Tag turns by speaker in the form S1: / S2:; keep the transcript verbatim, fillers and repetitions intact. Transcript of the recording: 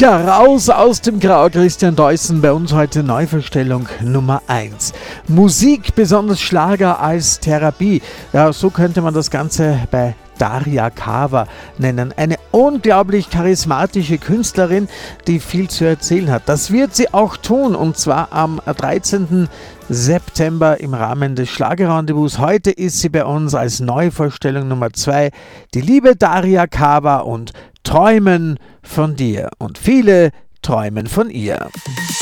S1: Tja, raus aus dem Grau, Christian Deussen, bei uns heute Neuverstellung Nummer eins. Musik, besonders Schlager als Therapie. Ja, so könnte man das Ganze bei Daria Kawa nennen. Eine unglaublich charismatische Künstlerin, die viel zu erzählen hat. Das wird sie auch tun, und zwar am dreizehnten September im Rahmen des Schlagerrendezvous. Heute ist sie bei uns als Neuvorstellung Nummer zwei. Die liebe Daria Kawa und Träumen von dir. Und viele träumen von ihr.